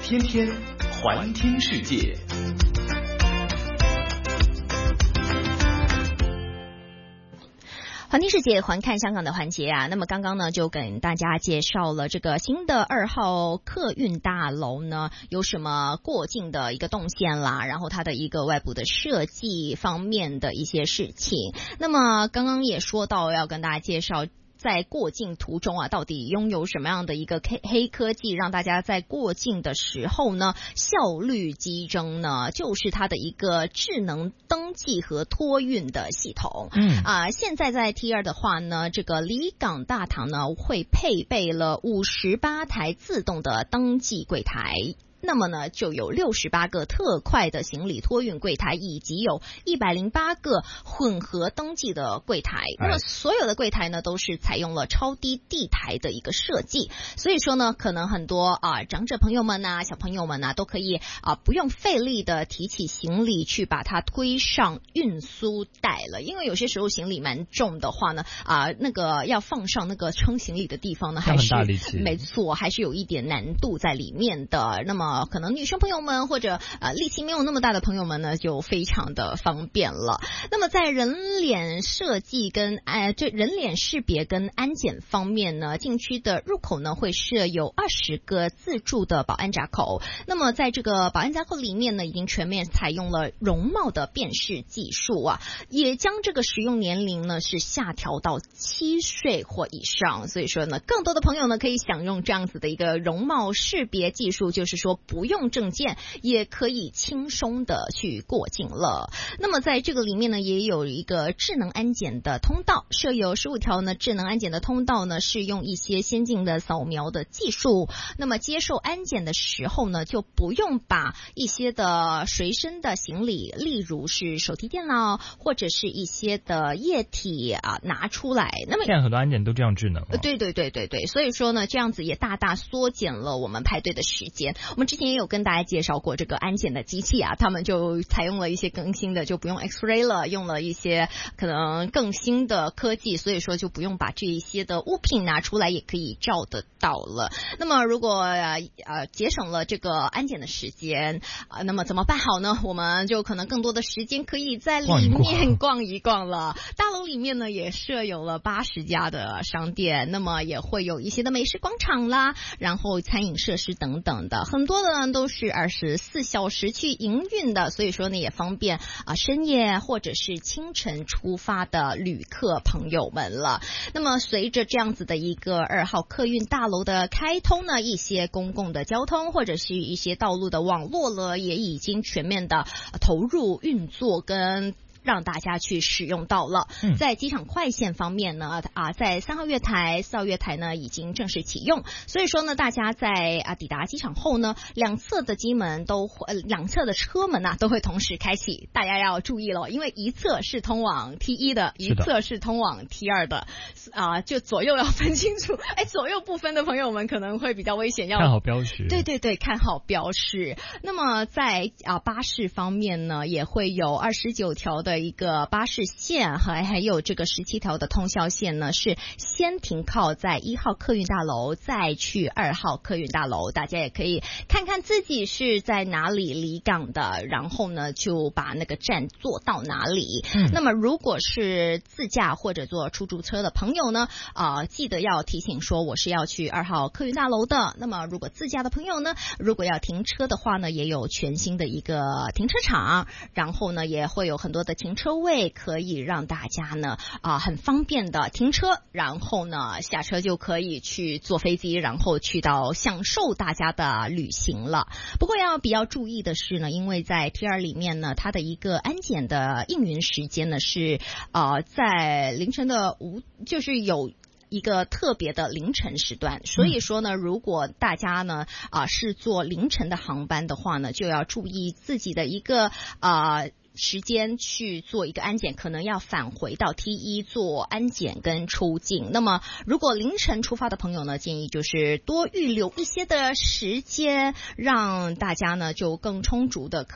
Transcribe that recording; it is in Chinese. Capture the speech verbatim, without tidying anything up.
天天环听世界。 环听世界，环看香港的环节啊。那么刚刚呢，就跟大家介绍了这个新的二号客运大楼呢，有什么过境的一个动线啦，然后它的一个外部的设计方面的一些事情。那么刚刚也说到要跟大家介绍，在过境途中啊，到底拥有什么样的一个黑科技，让大家在过境的时候呢效率激增呢？就是它的一个智能登记和托运的系统。嗯啊、呃，现在在 T 二的话呢，这个离港大堂呢会配备了五十八台自动的登记柜台。那么呢，就有六十八个特快的行李托运柜台，以及有一百零八个混合登记的柜台。那么所有的柜台呢，都是采用了超低地台的一个设计，所以说呢，可能很多啊、呃、长者朋友们呐、小朋友们呐、都可以啊、呃、不用费力的提起行李去把它推上运输带了，因为有些时候行李蛮重的话呢，啊、呃、那个要放上那个撑行李的地方呢，还是没错，还是有一点难度在里面的。那么呃，可能女生朋友们或者呃力气没有那么大的朋友们呢，就非常的方便了。那么在人脸设计跟呃这人脸识别跟安检方面呢，禁区的入口呢会设有二十个自助的保安闸口。那么在这个保安闸口里面呢，已经全面采用了容貌的辨识技术啊，也将这个使用年龄呢是下调到七岁或以上。所以说呢，更多的朋友呢可以享用这样子的一个容貌识别技术，就是说不用证件也可以轻松的去过境了。那么在这个里面呢，也有一个智能安检的通道，设有十五条呢智能安检的通道呢，是用一些先进的扫描的技术。那么接受安检的时候呢，就不用把一些的随身的行李，例如是手提电脑或者是一些的液体啊拿出来。那么现在很多安检都这样智能、哦、 对对对对对，所以说呢，这样子也大大缩减了我们排队的时间。我们之前也有跟大家介绍过这个安检的机器啊，他们就采用了一些更新的，就不用 X-ray 了，用了一些可能更新的科技，所以说就不用把这一些的物品拿出来，也可以照得到了。那么如果呃节省了这个安检的时间啊、呃，那么怎么办好呢？我们就可能更多的时间可以在里面逛一逛了。大楼里面呢也设有了八十家的商店，那么也会有一些的美食广场啦，然后餐饮设施等等的，很多的呢都是二十四小时去营运的，所以说呢也方便啊深夜或者是清晨出发的旅客朋友们了。那么随着这样子的一个二号客运大楼的开通呢，一些公共的交通或者是一些道路的网络了，也已经全面的投入运作跟让大家去使用到了。在机场快线方面呢，啊，在三号月台、四号月台呢已经正式启用，所以说呢，大家在啊抵达机场后呢，两侧的机门都呃两侧的车门呐、啊、都会同时开启，大家要注意了，因为一侧是通往 T 一 的，一侧是通往 T 二 的，啊，就左右要分清楚。哎，左右不分的朋友们可能会比较危险，要看好标识。 对对对，看好标识。那么在啊巴士方面呢，也会有二十九条的一个巴士线，还还有这个十七条的通宵线呢，是先停靠在一号客运大楼，再去二号客运大楼。大家也可以看看自己是在哪里离港的，然后呢就把那个站坐到哪里。嗯、那么如果是自驾或者坐出租车的朋友呢，啊、呃，记得要提醒说我是要去二号客运大楼的。那么如果自驾的朋友呢，如果要停车的话呢，也有全新的一个停车场，然后呢也会有很多的停车位可以让大家呢啊、呃、很方便的停车，然后呢下车就可以去坐飞机，然后去到享受大家的旅行了。不过要比较注意的是呢，因为在 T 二 里面呢，它的一个安检的应允时间呢是呃在凌晨的五，就是有一个特别的凌晨时段，所以说呢，如果大家呢啊、呃、是坐凌晨的航班的话呢，就要注意自己的一个啊。呃时间去做一个安检，可能要返回到 T 一 做安检跟出境。那么如果凌晨出发的朋友呢，建议就是多预留一些的时间，让大家呢就更充足的